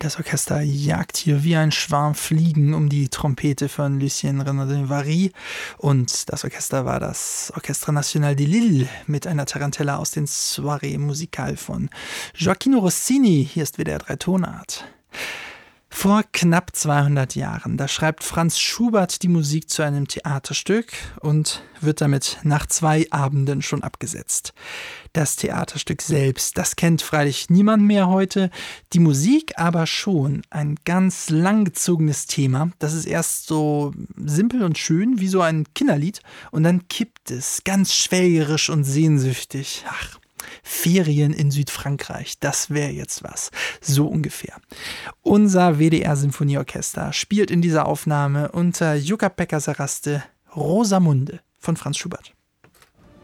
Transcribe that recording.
Das Orchester jagt hier wie ein Schwarm Fliegen um die Trompete von Lucien Renaud-Vary und das Orchester war das Orchestre National de Lille mit einer Tarantella aus den Soirées Musicales von Gioacchino Rossini. Hier ist wieder Dreitonart. Vor knapp 200 Jahren, da schreibt Franz Schubert die Musik zu einem Theaterstück und wird damit nach 2 Abenden schon abgesetzt. Das Theaterstück selbst, das kennt freilich niemand mehr heute, die Musik aber schon. Ein ganz langgezogenes Thema, das ist erst so simpel und schön wie so ein Kinderlied und dann kippt es ganz schwelgerisch und sehnsüchtig. Ach, Ferien in Südfrankreich, das wäre jetzt was. So ungefähr. Unser WDR-Symphonieorchester spielt in dieser Aufnahme unter Jukka-Pekka Saraste Rosamunde von Franz Schubert.